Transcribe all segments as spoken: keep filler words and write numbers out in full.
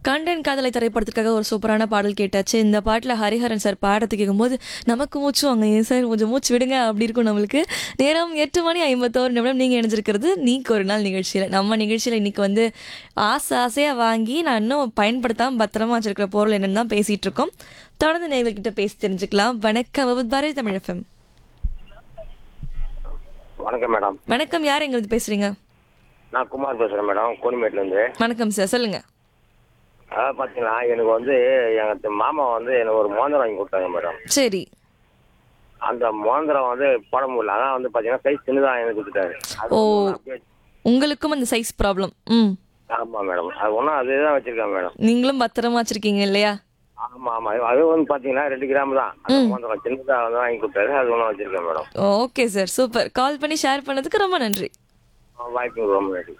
கண்டன் காதலை திரைப்படத்திற்காக ஒரு சூப்பரான பாடல் கேட்டாச்சு. இந்த பாட்டில் ஹரிஹரன் சார் பாடத்து கேட்கும்போது நமக்கு மூச்சு வாங்க, ஏன் சார் கொஞ்சம் மூச்சு விடுங்க அப்படி இருக்கும் நம்மளுக்கு. நேரம் எட்டு மணி ஐம்பத்தோரு நிமிடம். நீங்கள் இணைஞ்சிருக்கிறது நீக்கு ஒரு நாள் நிகழ்ச்சியில். நம்ம நிகழ்ச்சியில் இன்னைக்கு வந்து ஆசை ஆசையாக வாங்கி நான் இன்னும் பயன்படுத்தாமல் பத்திரமா வச்சிருக்கிற பொருள் என்னன்னு தான் பேசிகிட்டு இருக்கோம். தொடர்ந்து நேர்கள்கிட்ட பேசி தெரிஞ்சுக்கலாம். வணக்கம் பாரதி தமிழ் எஃப்எம். வணக்கம் மேடம். வணக்கம், யார் எங்களுக்கு பேசுறீங்க? நான் குமார் பேசுறேன் மேடம், கோனிமேட்லேருந்து. வணக்கம் சார், சொல்லுங்க. அதாவது பார்த்தீங்கன்னா எனக்கு வந்து எங்கள் மாமா வந்து எனக்கு ஒரு மோதிரம் வாங்கி கொடுத்தாங்க மேடம். சரி. அந்த மோதிரம் வந்து போட முடியல. அதான் வந்து பார்த்தீங்கன்னா சைஸ் சின்னதாக எனக்கு கொடுத்துட்டாரு. ஓ, உங்களுக்கும் அந்த சைஸ் ப்ராப்ளம். ம், ஆமாம் மேடம். அது ஒன்றும் அதே தான் வச்சிருக்கேன் மேடம். நீங்களும் பத்திரமா வச்சிருக்கீங்க இல்லையா? ஆமாம் ஆமாம். அது வந்து பார்த்தீங்கன்னா ரெண்டு கிராம் தான் அந்த மோதிரம், சின்னதாக வந்து வாங்கி கொடுத்தாரு. அது ஒன்றும் வச்சிருக்கேன் மேடம். Okay sir, super. கால் பண்ணி ஷேர் பண்ணதுக்கு ரொம்ப நன்றி. வாய்ப்பு ரொம்ப நன்றி.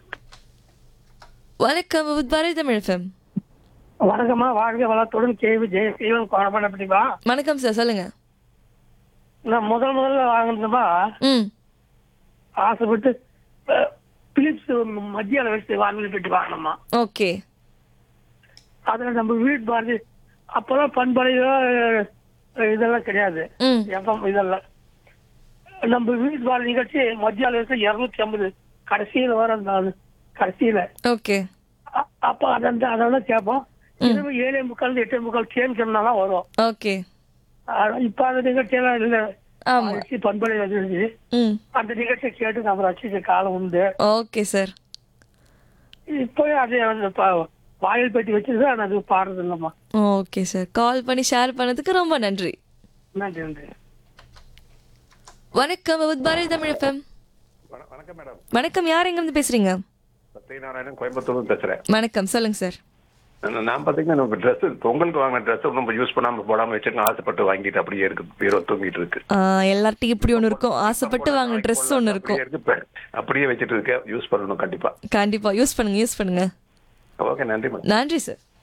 வணக்கம் பாரதி தமிழ் எஃப்எம். வணக்கம்மா, வாழ்க வளத்துடன் கேவி ஜெயசீவன் குழம்பு எப்படிப்பா? வணக்கம் சார், சொல்லுங்க. நான் முதல் முதல்ல வாங்கினதுப்பா, ம், ஆசைப்பட்டு அஹ், பிலிப்ஸ் மத்தியால வச்சு வாங்கி போயிட்டு வாங்கினோம்மா. ஓகே. அதுல நம்ம வீட்டு பாரதி அப்பெல்லாம் பண்பலையோ அஹ், இதெல்லாம் கிடையாது. ம், எஃப்எம் இதெல்லாம் நம்ம வீட்டு பாரதி நிகழ்ச்சி மத்தியால வச்சு இருநூத்தி ஐம்பது கடைசியில வர அந்த கடைசியில. ஓகே. அ- அப்ப அதான் அதெல்லாம் கேட்போம். இரவு ஏழே முக்கால் எட்டே முக்கால் கேம் சொன்னாலும் வரும். ஓகே. ஆனா, இப்ப அந்த நிகழ்ச்சியெல்லாம் இல்ல. ஆமா. அரிசி பண்பலை வந்துருச்சு. ம், அந்த நிகழ்ச்சியை கேட்டு நம்ம ரசிச்ச காலம் உண்டு. Okay sir. இப்போயும் அதே வந்து ப- வாயில் பெட்டி வச்சிருக்கு, ஆனா அது பாடுறது இல்லம்மா. ஓகே சார், கால் பண்ணி ஷேர் பண்ணதுக்கு ரொம்ப நன்றி. நன்றி நன்றி. வணக்கம் பாரதி தமிழ் எஃப்எம். வண- வணக்கம் மேடம். வணக்கம், யார் எங்க இருந்து பேசுறீங்க? சத்யநாராயணன், கோயம்புத்தூர்ல பேசுறேன். வணக்கம், சொல்லுங்க சார். நான் நான் பாத்தீங்கன்னா நம்ம ட்ரெஸ் பொங்கலுக்கு வாங்கின ட்ரெஸ் நம்ம யூஸ் பண்ணாம போடாம வச்சிருக்கேன். ஆசைப்பட்டு வாங்கிட்டு அப்படியே இருக்கு, பீரோ தூங்கிட்டு இருக்கு. ஆ, எல்லார்ட்டையும் இப்படி ஒன்று இருக்கும், ஆசைப்பட்டு வாங்கின ட்ரெஸ் ஒன்று இருக்கும். அப்படியே இருக்கு, இப்ப அப்படியே வச்சிட்டு இருக்கேன். யூஸ் பண்ணணும் கண்டிப்பா. கண்டிப்பா யூஸ் பண்ணுங்க, யூஸ் பண்ணுங்க. ஓகே, நன்றி மேடம். நன்றி சார்.